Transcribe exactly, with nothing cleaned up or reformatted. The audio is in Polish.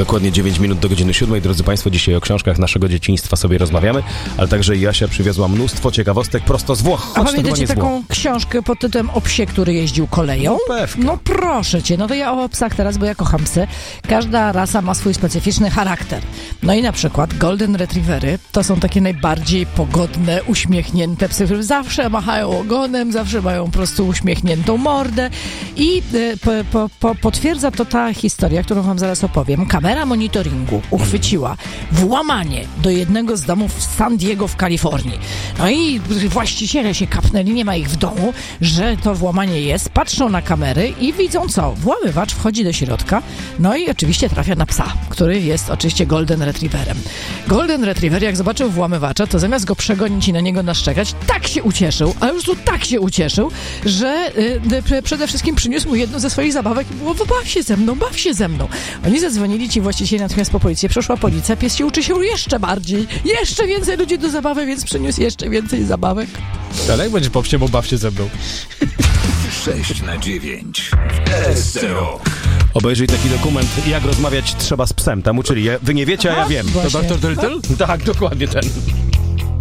Dokładnie dziewięć minut do godziny siódmej. Drodzy Państwo, dzisiaj o książkach naszego dzieciństwa sobie rozmawiamy, ale także Jasia przywiozła mnóstwo ciekawostek prosto z Włoch. A pamiętacie taką książkę pod tytułem O psie, który jeździł koleją? No pewnie. No proszę cię, no to ja o psach teraz, bo ja kocham psy. Każda rasa ma swój specyficzny charakter. No i na przykład Golden Retrievery to są takie najbardziej pogodne, uśmiechnięte psy, które zawsze machają ogonem, zawsze mają po prostu uśmiechniętą mordę i y, po, po, po, potwierdza to ta historia, którą wam zaraz opowiem. Kamera monitoringu uchwyciła włamanie do jednego z domów w San Diego w Kalifornii. No i właściciele się kapnęli, nie ma ich w domu, że to włamanie jest, patrzą na kamery i widzą co? Włamywacz wchodzi do środka, no i oczywiście trafia na psa, który jest oczywiście Golden Retrieverem. Golden Retriever, jak zobaczył włamywacza, to zamiast go przegonić i na niego naszczekać, tak się ucieszył, a już tu tak się ucieszył, że y, y, przede wszystkim przyniósł mu jedną ze swoich zabawek i było: baw się ze mną, baw się ze mną. Oni zadzwonili, ci właściciele, natychmiast po policję, przyszła policja, pies się uczy się jeszcze bardziej, jeszcze więcej ludzi do zabawy, więc przyniósł jeszcze więcej zabawek. Ale jak będzie po psie, bo baw się ze mną. sześć na dziewięć w S C Rock. Obejrzyj taki dokument, jak rozmawiać trzeba z psem. Tam uczyli. Wy nie wiecie, a ja wiem. Właśnie. To doktor Dolittle? Tak, dokładnie ten.